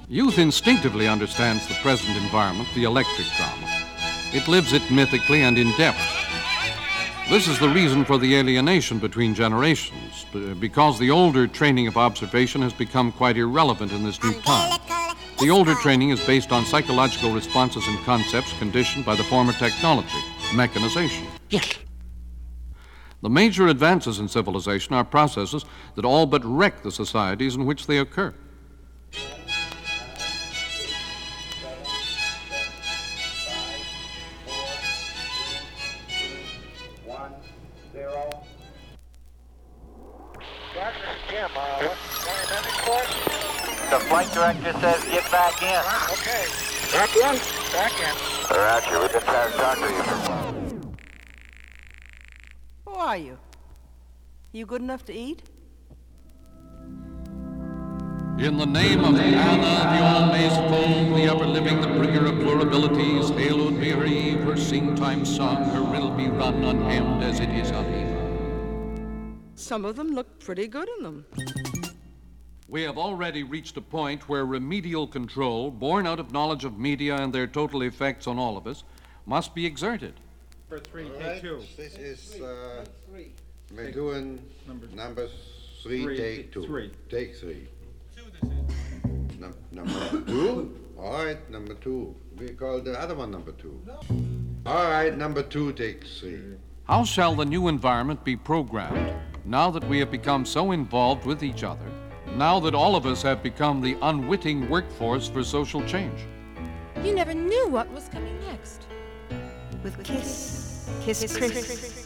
Youth instinctively understands the present environment, the electric drama. It lives it mythically and in depth. This is the reason for the alienation between generations, because the older training of observation has become quite irrelevant in this new time. The older training is based on psychological responses and concepts conditioned by the former technology, mechanization. Yes. The major advances in civilization are processes that all but wreck the societies in which they occur. The flight director says get back in. Okay. Back in? Back in. Roger, we just had to talk to you. Who are you? You good enough to eat? In the name of Anna, the all-mazeful, the ever-living, the bringer of pluralities, hallowed be her eve, her sing-time song, her riddle be run unhemmed as it is of Eva. Some of them look pretty good in them. We have already reached a point where remedial control, born out of knowledge of media and their total effects on all of us, must be exerted. For three, take two. This is, we're doing number three, take two. Three. Take three. Number two? All right, number two. We call the other one number two. All right, number two, take three. How shall the new environment be programmed now that we have become so involved with each other, now that all of us have become the unwitting workforce for social change? You never knew what was coming next. With Kiss, Kiss Chris.